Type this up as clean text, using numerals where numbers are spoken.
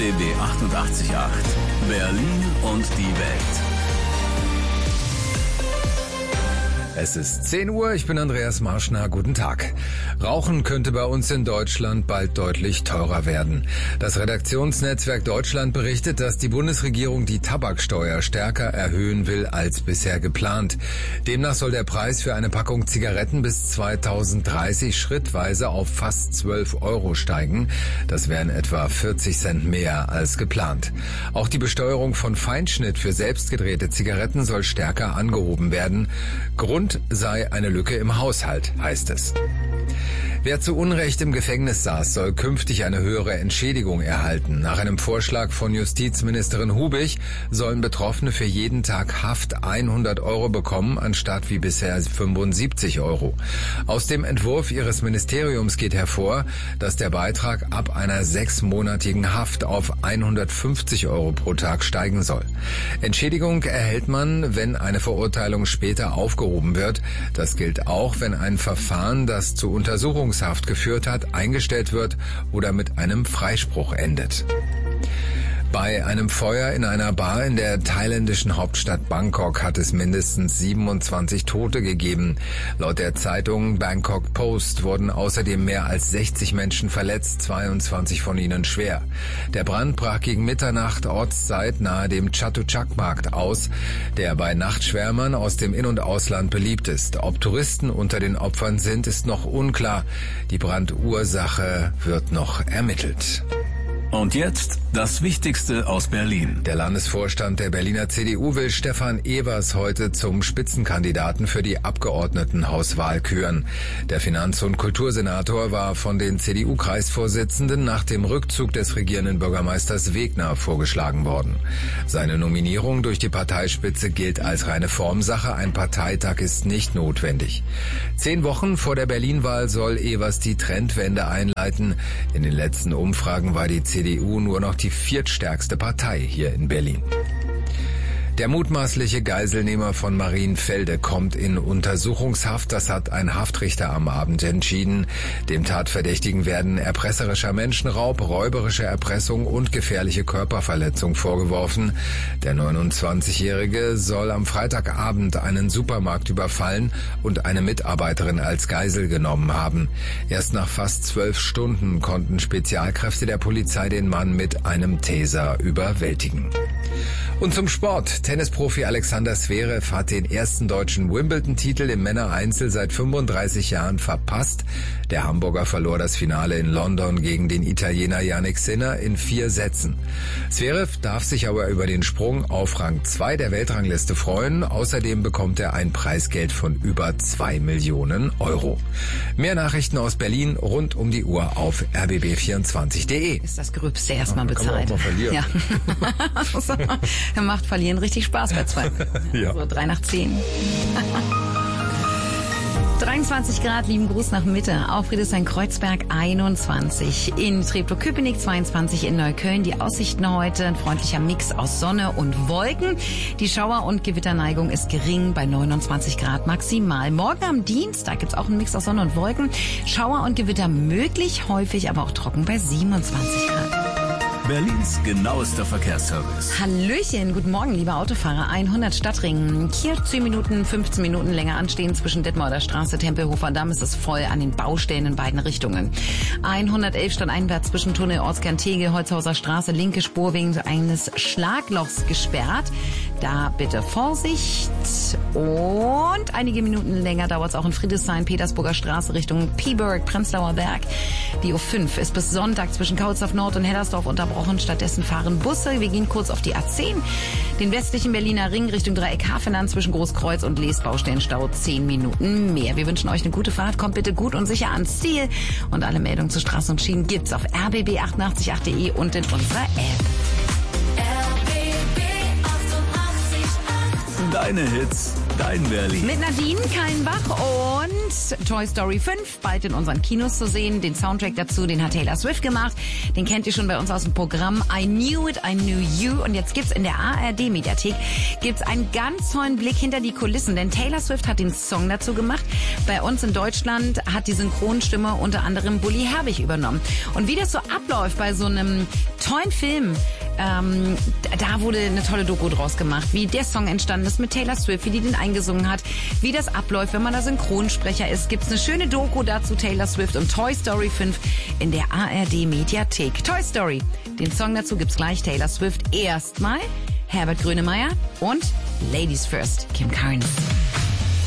RBB 88.8. Berlin und die Welt. Es ist 10 Uhr, ich bin Andreas Marschner, guten Tag. Rauchen könnte bei uns in Deutschland bald deutlich teurer werden. Das Redaktionsnetzwerk Deutschland berichtet, dass die Bundesregierung die Tabaksteuer stärker erhöhen will als bisher geplant. Demnach soll der Preis für eine Packung Zigaretten bis 2030 schrittweise auf fast 12 Euro steigen. Das wären etwa 40 Cent mehr als geplant. Auch die Besteuerung von Feinschnitt für selbstgedrehte Zigaretten soll stärker angehoben werden. Grund sei eine Lücke im Haushalt, heißt es. Wer zu Unrecht im Gefängnis saß, soll künftig eine höhere Entschädigung erhalten. Nach einem Vorschlag von Justizministerin Hubig sollen Betroffene für jeden Tag Haft 100 Euro bekommen, anstatt wie bisher 75 Euro. Aus dem Entwurf ihres Ministeriums geht hervor, dass der Beitrag ab einer 6-monatigen Haft auf 150 Euro pro Tag steigen soll. Entschädigung erhält man, wenn eine Verurteilung später aufgehoben wird. Das gilt auch, wenn ein Verfahren, das zu Untersuchungshaft geführt hat, eingestellt wird oder mit einem Freispruch endet. Bei einem Feuer in einer Bar in der thailändischen Hauptstadt Bangkok hat es mindestens 27 Tote gegeben. Laut der Zeitung Bangkok Post wurden außerdem mehr als 60 Menschen verletzt, 22 von ihnen schwer. Der Brand brach gegen Mitternacht Ortszeit nahe dem Chatuchak-Markt aus, der bei Nachtschwärmern aus dem In- und Ausland beliebt ist. Ob Touristen unter den Opfern sind, ist noch unklar. Die Brandursache wird noch ermittelt. Und jetzt das Wichtigste aus Berlin. Der Landesvorstand der Berliner CDU will Stefan Evers heute zum Spitzenkandidaten für die Abgeordnetenhauswahl küren. Der Finanz- und Kultursenator war von den CDU-Kreisvorsitzenden nach dem Rückzug des regierenden Bürgermeisters Wegner vorgeschlagen worden. Seine Nominierung durch die Parteispitze gilt als reine Formsache. Ein Parteitag ist nicht notwendig. 10 Wochen vor der Berlin-Wahl soll Evers die Trendwende einleiten. In den letzten Umfragen war die CDU nur noch die viertstärkste Partei hier in Berlin. Der mutmaßliche Geiselnehmer von Marienfelde kommt in Untersuchungshaft. Das hat ein Haftrichter am Abend entschieden. Dem Tatverdächtigen werden erpresserischer Menschenraub, räuberische Erpressung und gefährliche Körperverletzung vorgeworfen. Der 29-Jährige soll am Freitagabend einen Supermarkt überfallen und eine Mitarbeiterin als Geisel genommen haben. Erst nach fast 12 Stunden konnten Spezialkräfte der Polizei den Mann mit einem Taser überwältigen. Und zum Sport. Tennisprofi Alexander Zverev hat den ersten deutschen Wimbledon-Titel im Männereinzel seit 35 Jahren verpasst. Der Hamburger verlor das Finale in London gegen den Italiener Jannik Sinner in 4 Sätzen. Zverev darf sich aber über den Sprung auf Rang 2 der Weltrangliste freuen. Außerdem bekommt er ein Preisgeld von über 2 Millionen Euro. Mehr Nachrichten aus Berlin rund um die Uhr auf rbb24.de. Ist das Gröbste erstmal bezahlt. Kann man auch mal verlieren. Ja. Macht Verlieren richtig Spaß bei 2. Ja. So 3 nach 10. 23 Grad, lieben Gruß nach Mitte. Auf Friedrichshain-Kreuzberg 21. In Treptow-Köpenick 22. In Neukölln die Aussichten heute. Ein freundlicher Mix aus Sonne und Wolken. Die Schauer- und Gewitterneigung ist gering bei 29 Grad maximal. Morgen am Dienstag gibt's auch einen Mix aus Sonne und Wolken. Schauer und Gewitter möglich, häufig aber auch trocken bei 27 Grad. Berlins genauester Verkehrsservice. Hallöchen, guten Morgen, liebe Autofahrer. 100 Stadtring. Hier 10 Minuten, 15 Minuten länger anstehen zwischen Detmolder Straße, Tempelhofer Damm ist es voll an den Baustellen in beiden Richtungen. 111 stadteinwärts zwischen Tunnel Ortskern Tegel, Holzhauser Straße, linke Spur wegen eines Schlaglochs gesperrt. Da bitte Vorsicht. Und einige Minuten länger dauert es auch in Friedrichshain, Petersburger Straße Richtung Pieburg, Prenzlauer Berg. Die U5 ist bis Sonntag zwischen Kaulsdorf Nord und Hellersdorf unterbrochen. Stattdessen fahren Busse. Wir gehen kurz auf die A10. Den westlichen Berliner Ring Richtung Dreieck Hafenland zwischen Großkreuz und Lees Baustellenstau 10 Minuten mehr. Wir wünschen euch eine gute Fahrt. Kommt bitte gut und sicher ans Ziel. Und alle Meldungen zu Straßen und Schienen gibt's auf rbb888.de und in unserer App. Deine Hits, Dein Berlin. Mit Nadine Kallenbach und Toy Story 5 bald in unseren Kinos zu sehen. Den Soundtrack dazu, den hat Taylor Swift gemacht. Den kennt ihr schon bei uns aus dem Programm I Knew It, I Knew You. Und jetzt gibt's in der ARD-Mediathek einen ganz tollen Blick hinter die Kulissen. Denn Taylor Swift hat den Song dazu gemacht. Bei uns in Deutschland hat die Synchronstimme unter anderem Bully Herbig übernommen. Und wie das so abläuft bei so einem tollen Film, da wurde eine tolle Doku draus gemacht, wie der Song entstanden ist mit Taylor Swift, wie die den eingesungen hat, wie das abläuft, wenn man da Synchronsprecher ist. Gibt's eine schöne Doku dazu, Taylor Swift und Toy Story 5 in der ARD Mediathek. Toy Story, den Song dazu gibt's gleich. Taylor Swift erstmal, Herbert Grönemeyer und Ladies First, Kim Carnes.